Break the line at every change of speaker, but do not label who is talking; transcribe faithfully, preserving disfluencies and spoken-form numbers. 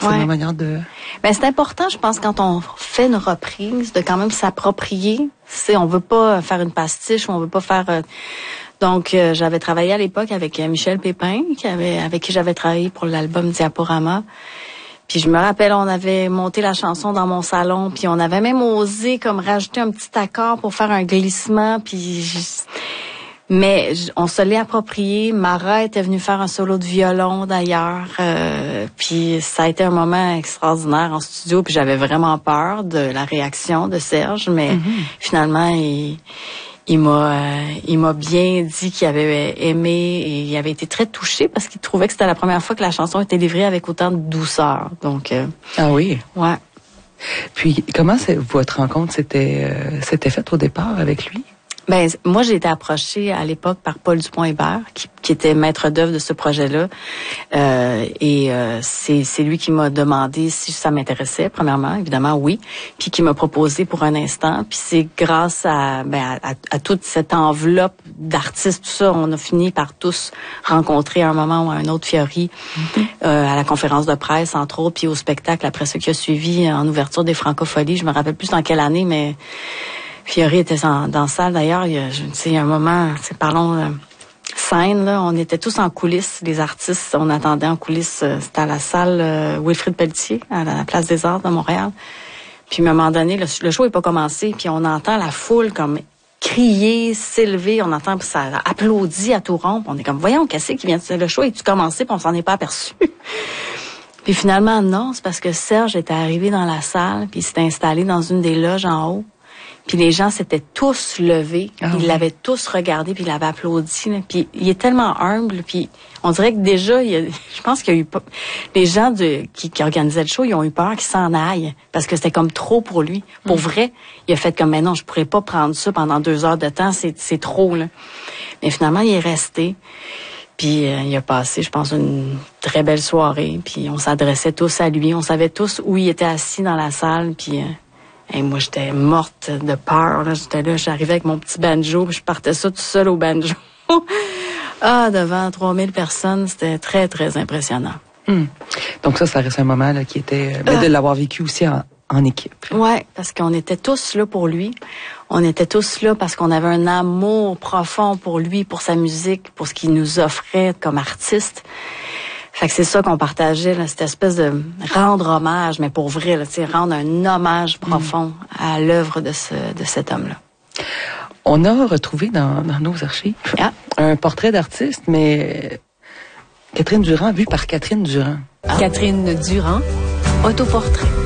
C'est
ouais.
ma manière de...
Ben, c'est important, je pense, quand on fait une reprise, de quand même s'approprier. C'est, on veut pas faire une pastiche, on veut pas faire... Euh, donc, euh, j'avais travaillé à l'époque avec euh, Michel Pépin, qui avait, avec qui j'avais travaillé pour l'album Diaporama. Puis je me rappelle, on avait monté la chanson dans mon salon, puis on avait même osé comme rajouter un petit accord pour faire un glissement, puis... Je... Mais on se l'est approprié. Mara était venue faire un solo de violon d'ailleurs. Euh, puis ça a été un moment extraordinaire en studio. Puis j'avais vraiment peur de la réaction de Serge. Mais mm-hmm. finalement, il, il m'a euh, il m'a bien dit qu'il avait aimé et il avait été très touché parce qu'il trouvait que c'était la première fois que la chanson était livrée avec autant de douceur. Donc euh,
ah oui.
Ouais.
Puis comment c'est, votre rencontre s'était euh, s'était faite au départ avec lui?
Ben moi j'ai été approchée à l'époque par Paul Dupont-Hébert qui, qui était maître d'œuvre de ce projet-là euh, et euh, c'est c'est lui qui m'a demandé si ça m'intéressait premièrement évidemment oui puis qui m'a proposé pour un instant puis c'est grâce à ben à, à, à toute cette enveloppe d'artistes tout ça on a fini par tous rencontrer à un moment ou à un autre Fiori mm-hmm. euh, à la conférence de presse entre autres puis au spectacle après ce qui a suivi en ouverture des Francopholies je me rappelle plus dans quelle année mais Fiori était dans, dans la salle, d'ailleurs, il y a, je sais, il y a un moment, parlons euh, scène, là, on était tous en coulisses, les artistes, on attendait en coulisses, euh, c'était à la salle euh, Wilfrid Pelletier, à la Place des Arts de Montréal. Puis à un moment donné, le, le show n'est pas commencé, puis on entend la foule comme crier, s'élever, on entend, puis ça applaudit à tout rompre, on est comme, voyons, qu'est-ce qui vient de le show, est-tu commencé, puis on s'en est pas aperçu. Puis finalement, non, c'est parce que Serge était arrivé dans la salle, puis il s'était installé dans une des loges en haut. Puis les gens s'étaient tous levés, ah, ils oui. l'avaient tous regardé, puis ils l'avaient applaudi. Là. Puis il est tellement humble, puis on dirait que déjà, il y a, je pense qu'il y a eu les gens de, qui, qui organisaient le show, ils ont eu peur qu'il s'en aille parce que c'était comme trop pour lui. Pour mm. vrai, il a fait comme mais non, je pourrais pas prendre ça pendant deux heures de temps, c'est c'est trop là. Mais finalement, il est resté. Puis euh, il a passé, je pense, une très belle soirée. Puis on s'adressait tous à lui, on savait tous où il était assis dans la salle. Puis euh, et moi, j'étais morte de peur. Là. J'étais là, j'arrivais avec mon petit banjo, puis je partais ça tout seul au banjo. ah, devant trois mille personnes, c'était très, très impressionnant.
Hum. Donc ça, ça reste un moment là, qui était... Euh, mais de l'avoir vécu aussi en, en équipe.
Ouais, parce qu'on était tous là pour lui. On était tous là parce qu'on avait un amour profond pour lui, pour sa musique, pour ce qu'il nous offrait comme artiste. Fait que c'est ça qu'on partageait, là, cette espèce de rendre hommage, mais pour vrai, là, rendre un hommage profond mmh. à l'œuvre de ce de cet homme-là.
On a retrouvé dans, dans nos archives ah. un portrait d'artiste, mais Catherine Durand, vu par Catherine Durand.
Ah. Catherine Durand, autoportrait.